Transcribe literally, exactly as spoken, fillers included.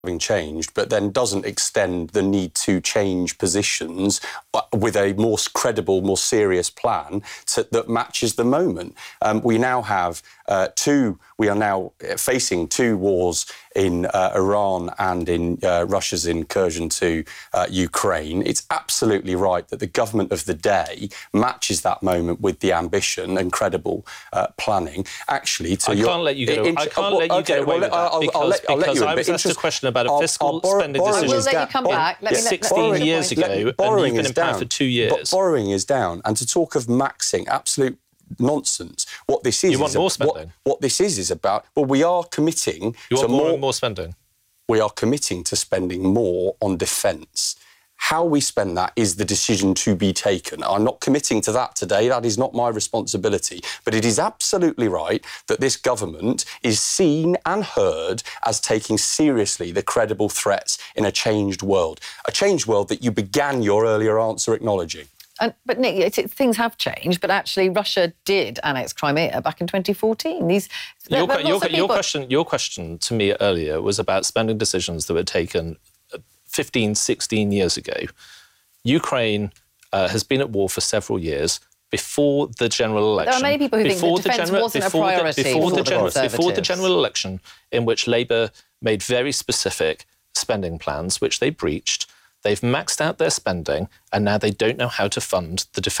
having changed, but then doesn't extend the need to change positions with a more credible, more serious plan to, that matches the moment. Um, we now have uh, two, we are now facing two wars in uh, Iran and in uh, Russia's incursion to uh, Ukraine. It's absolutely right that the government of the day matches that moment with the ambition and credible uh, planning. Actually, to I your, can't let you get. in, I can't well, let you okay, get away well, with that I'll, because, I'll let, I'll let because you in, I was asked a question about a our, fiscal our bor- spending borrowing decision. I will let you come back. Let me, sixteen let, let years ago, let, and borrowing you've been is in power down. for two years. Bo- borrowing is down, and to talk of maxing, absolute nonsense. What this is, You want is more a, spending? What, what this is is about. Well, we are committing You to want more more, and more spending. We are committing to spending more on defence. How we spend that is the decision to be taken. I'm not committing to that today. That is not my responsibility. But it is absolutely right that this government is seen and heard as taking seriously the credible threats in a changed world, a changed world that you began your earlier answer acknowledging. And, but Nick, it, it, things have changed, but actually Russia did annex Crimea back in twenty fourteen. These, your, there, your, people... your, question, your question to me earlier was about spending decisions that were taken fifteen, sixteen years ago. Ukraine uh, has been at war for several years. Before the general election... There are many people who before think that defence general, wasn't a before priority the, before, for the the general, Conservatives. before the general election, in which Labour made very specific spending plans, which they breached. They've maxed out their spending, and now they don't know how to fund the defence.